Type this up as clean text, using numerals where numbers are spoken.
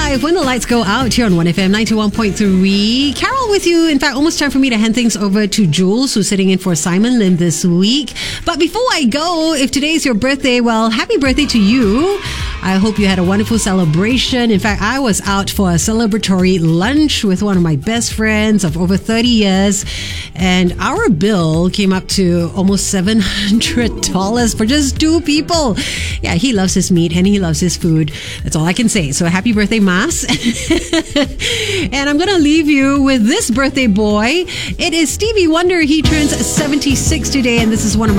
5 when the lights go out here on 1FM 91.3. Carol with you. In fact, almost time for me to hand things over to Jules, who's sitting in for Simon Lim this week. But before I go, if today's your birthday, well, happy birthday to you. I hope you had a wonderful celebration. In fact, I was out for a celebratory lunch with one of my best friends of over 30 years. And our bill came up to almost $700 for just two people. Yeah, he loves his meat and he loves his food. That's all I can say. So happy birthday, Mas. And I'm going to leave you with this birthday boy. It is Stevie Wonder. He turns 76 today, and this is one of my